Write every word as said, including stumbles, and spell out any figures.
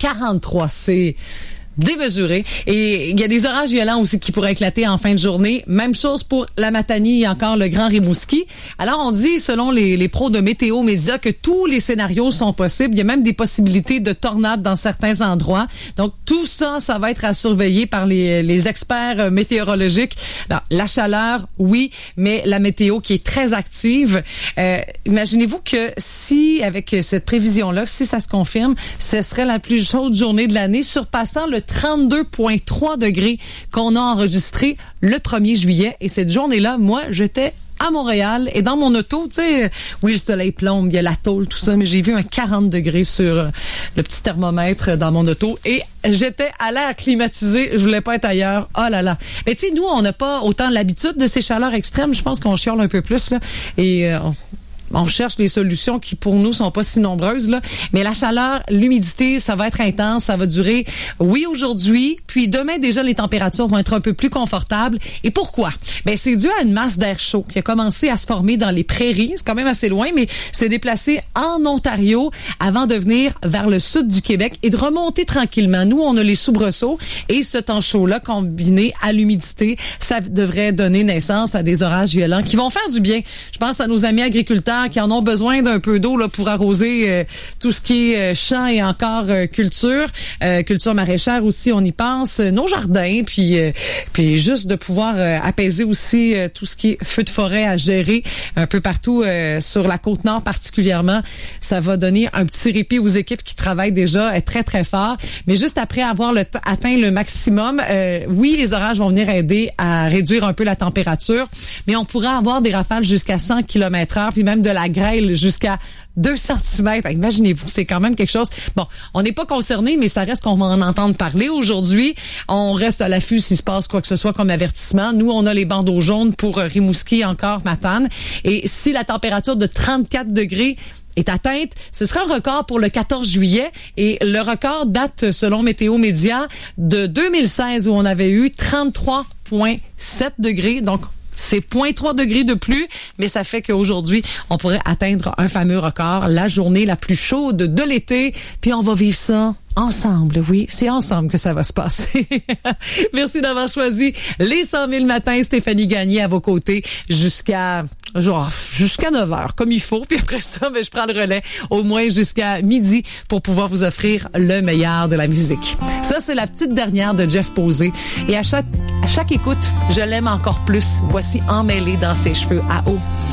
quarante-trois. C'est démesuré. Et il y a des orages violents aussi qui pourraient éclater en fin de journée. Même chose pour la Matanie et encore le Grand Rimouski. Alors, on dit, selon les, les pros de Météo Média, que tous les scénarios sont possibles. Il y a même des possibilités de tornades dans certains endroits. Donc, tout ça, ça va être à surveiller par les, les experts météorologiques. Alors, la chaleur, oui, mais la météo qui est très active. Euh, imaginez-vous que si, avec cette prévision-là, si ça se confirme, ce serait la plus chaude journée de l'année, surpassant le trente-deux virgule trois degrés qu'on a enregistré le premier juillet. Et cette journée-là, moi, j'étais à Montréal et dans mon auto, tu sais, oui, le soleil plombe, il y a la tôle, tout ça, mais j'ai vu un quarante degrés sur le petit thermomètre dans mon auto et j'étais à l'air climatisé, je voulais pas être ailleurs. Oh là là. Mais tu sais, nous, on n'a pas autant l'habitude de ces chaleurs extrêmes, je pense qu'on chiale un peu plus, là, et euh, on cherche des solutions qui, pour nous, sont pas si nombreuses, là. Mais la chaleur, l'humidité, ça va être intense, ça va durer, oui, aujourd'hui, puis demain, déjà, les températures vont être un peu plus confortables. Et pourquoi? Ben, c'est dû à une masse d'air chaud qui a commencé à se former dans les prairies. C'est quand même assez loin, mais s'est déplacé en Ontario avant de venir vers le sud du Québec et de remonter tranquillement. Nous, on a les soubresauts et ce temps chaud-là, combiné à l'humidité, ça devrait donner naissance à des orages violents qui vont faire du bien. Je pense à nos amis agriculteurs qui en ont besoin d'un peu d'eau là pour arroser euh, tout ce qui est euh, champs et encore euh, culture, euh, culture maraîchère aussi, on y pense, euh, nos jardins, puis euh, puis juste de pouvoir euh, apaiser aussi euh, tout ce qui est feu de forêt à gérer un peu partout euh, sur la côte nord particulièrement. Ça va donner un petit répit aux équipes qui travaillent déjà euh, très très fort. Mais juste après avoir le t- atteint le maximum, euh, oui, les orages vont venir aider à réduire un peu la température, mais on pourra avoir des rafales jusqu'à cent kilomètres heure, puis même de la grêle jusqu'à deux centimètres. Imaginez-vous, c'est quand même quelque chose. Bon, on n'est pas concerné, mais ça reste qu'on va en entendre parler aujourd'hui. On reste à l'affût s'il se passe quoi que ce soit comme avertissement. Nous, on a les bandeaux jaunes pour Rimouski, encore Matane. Et si la température de trente-quatre degrés est atteinte, ce sera un record pour le quatorze juillet et le record date, selon Météo Média, de deux mille seize où on avait eu trente-trois virgule sept degrés. Donc, c'est zéro virgule trois degrés de plus, mais ça fait qu'aujourd'hui, on pourrait atteindre un fameux record, la journée la plus chaude de l'été, puis on va vivre ça ensemble. Oui, c'est ensemble que ça va se passer. Merci d'avoir choisi les cent mille matins. Stéphanie Gagné à vos côtés jusqu'à genre jusqu'à neuf heures, comme il faut. Puis après ça, ben, je prends le relais au moins jusqu'à midi pour pouvoir vous offrir le meilleur de la musique. Ça, c'est la petite dernière de Jeff Posé. Et à chaque, à chaque écoute, je l'aime encore plus. Voici Emmêlé dans ses cheveux à eau.